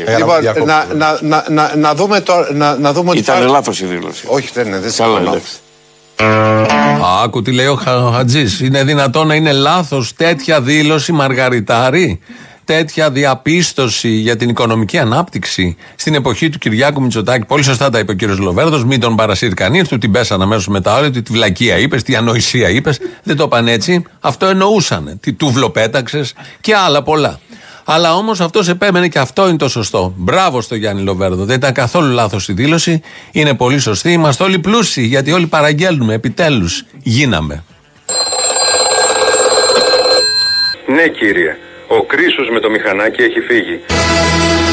Λοιπόν, να δούμε τώρα. Ήταν λάθος η δήλωση. Όχι, δεν συμφωνώ. Άκου τι λέει ο Χατζής. Είναι δυνατόν να είναι λάθος τέτοια δήλωση, Μαργαριτάρη, τέτοια διαπίστωση για την οικονομική ανάπτυξη στην εποχή του Κυριάκου Μητσοτάκη? Πολύ σωστά τα είπε ο κύριος Λοβέρδος. Μην τον παρασύρει κανείς, του την πέσανε αμέσως μετά όλοι. Τι βλακεία είπες, τι ανοησία είπες. Δεν το είπαν έτσι. Αυτό εννοούσανε. Τι τούβλο πέταξες και άλλα πολλά. Αλλά όμως αυτός επέμενε και αυτό είναι το σωστό. Μπράβο στο Γιάννη Λοβέρδο. Δεν ήταν καθόλου λάθος η δήλωση. Είναι πολύ σωστή. Είμαστε όλοι πλούσιοι γιατί όλοι παραγγέλνουμε. Επιτέλους γίναμε. Ναι, κύριε. Ο Κρίσος με το μηχανάκι έχει φύγει.